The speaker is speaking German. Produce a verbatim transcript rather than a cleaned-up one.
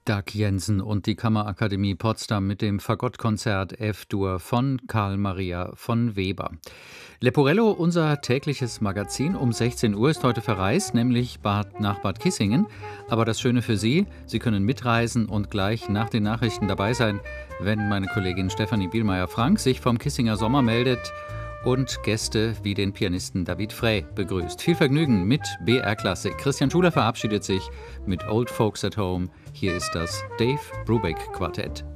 Dag Jensen und die Kammerakademie Potsdam mit dem Fagottkonzert F-Dur von Karl Maria von Weber. Leporello, unser tägliches Magazin um sechzehn Uhr, ist heute verreist, nämlich Bad, nach Bad Kissingen. Aber das Schöne für Sie, Sie können mitreisen und gleich nach den Nachrichten dabei sein, wenn meine Kollegin Stefanie Bielmeier-Frank sich vom Kissinger Sommer meldet und Gäste wie den Pianisten David Frey begrüßt. Viel Vergnügen mit B R Klassik. Christian Schuler verabschiedet sich mit Old Folks at Home. Hier ist das Dave Brubeck Quartett.